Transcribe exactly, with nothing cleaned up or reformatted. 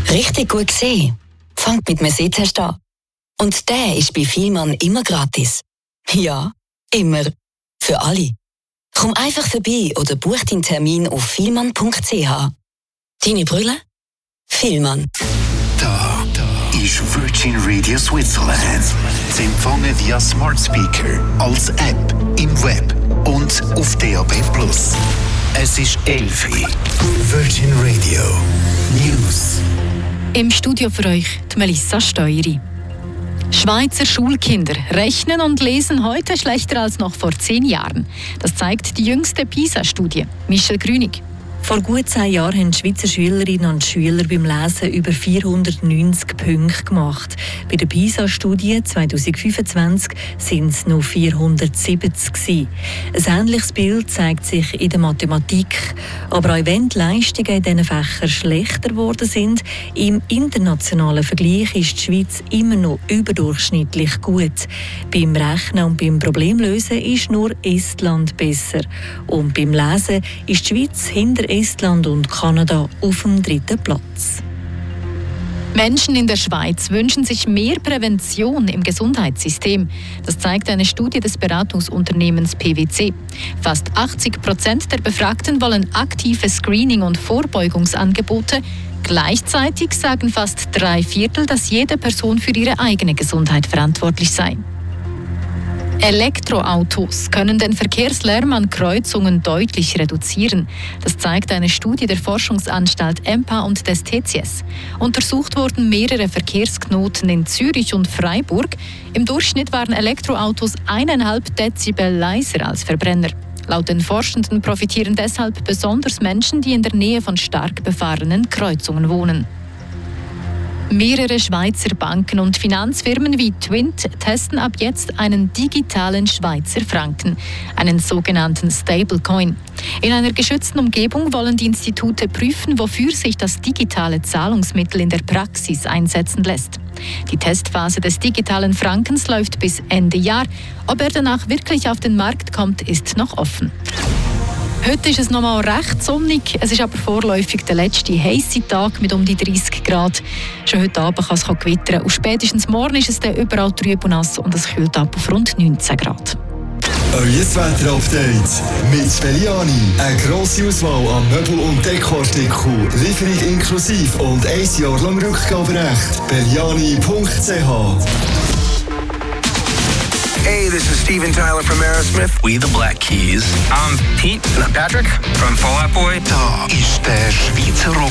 Richtig gut gesehen. Fangt mit einem Sehtest an. Und der ist bei Vielmann immer gratis. Ja, immer. Für alle. Komm einfach vorbei oder buch deinen Termin auf vielmann punkt c h. Deine Brille? Vielmann. Da, da ist Virgin Radio Switzerland. Sie empfangen via Smart Speaker, als App, im Web und auf D A B plus. Es ist elf Uhr. Virgin Radio News. Im Studio für euch die Melissa Steueri. Schweizer Schulkinder rechnen und lesen heute schlechter als noch vor zehn Jahren. Das zeigt die jüngste PISA-Studie. Michel Grünig. Vor gut zehn Jahren haben die Schweizer Schülerinnen und Schüler beim Lesen über vierhundertneunzig Punkte gemacht. Bei der PISA-Studie zwanzig fünfundzwanzig waren es noch vierhundertsiebzig gewesen. Ein ähnliches Bild zeigt sich in der Mathematik. Aber auch wenn die Leistungen in diesen Fächern schlechter geworden sind, im internationalen Vergleich ist die Schweiz immer noch überdurchschnittlich gut. Beim Rechnen und beim Problemlösen ist nur Estland besser. Und beim Lesen ist die Schweiz hinter Estland und Kanada auf dem dritten Platz. Menschen in der Schweiz wünschen sich mehr Prävention im Gesundheitssystem. Das zeigt eine Studie des Beratungsunternehmens P W C. Fast achtzig Prozent der Befragten wollen aktive Screening- und Vorbeugungsangebote. Gleichzeitig sagen fast drei Viertel, dass jede Person für ihre eigene Gesundheit verantwortlich sei. Elektroautos können den Verkehrslärm an Kreuzungen deutlich reduzieren. Das zeigt eine Studie der Forschungsanstalt E M P A und des T C S. Untersucht wurden mehrere Verkehrsknoten in Zürich und Freiburg. Im Durchschnitt waren Elektroautos eineinhalb Dezibel leiser als Verbrenner. Laut den Forschenden profitieren deshalb besonders Menschen, die in der Nähe von stark befahrenen Kreuzungen wohnen. Mehrere Schweizer Banken und Finanzfirmen wie Twint testen ab jetzt einen digitalen Schweizer Franken, einen sogenannten Stablecoin. In einer geschützten Umgebung wollen die Institute prüfen, wofür sich das digitale Zahlungsmittel in der Praxis einsetzen lässt. Die Testphase des digitalen Frankens läuft bis Ende Jahr. Ob er danach wirklich auf den Markt kommt, ist noch offen. Heute ist es noch mal recht sonnig, es ist aber vorläufig der letzte heisse Tag mit um die dreißig Grad. Schon heute Abend kann es gewittern und spätestens morgen ist es dann überall trüb und nass und es kühlt ab auf rund neunzehn Grad. Euer Wetter-Update mit Belliani. Eine grosse Auswahl an Möbel- und Dekoartikeln, Lieferung inklusive und ein Jahr lang Rückgaberecht. Belliani punkt c h. Hey, this is Steven Tyler from Aerosmith. We the Black Keys. I'm Pete. And I'm Patrick from Fall Out Boy. Da ist der Schweizer